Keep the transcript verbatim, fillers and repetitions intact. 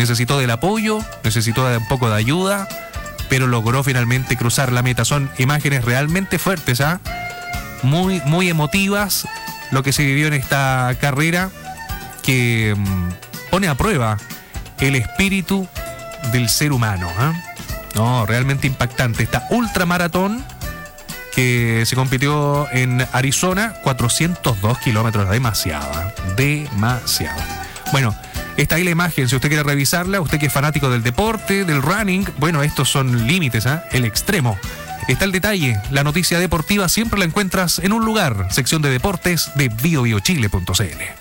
necesitó del apoyo, necesitó de un poco de ayuda, pero logró finalmente cruzar la meta. Son imágenes realmente fuertes, ¿ah? Muy, muy emotivas lo que se vivió en esta carrera que mmm, pone a prueba el espíritu del ser humano, ¿eh? No, realmente impactante. Esta ultramaratón que se compitió en Arizona, cuatrocientos dos kilómetros, demasiado, demasiado. Bueno, está ahí la imagen, si usted quiere revisarla, usted que es fanático del deporte, del running, bueno, estos son límites, ¿eh? El extremo. Está el detalle, la noticia deportiva siempre la encuentras en un lugar, sección de deportes de bio bio chile punto c l.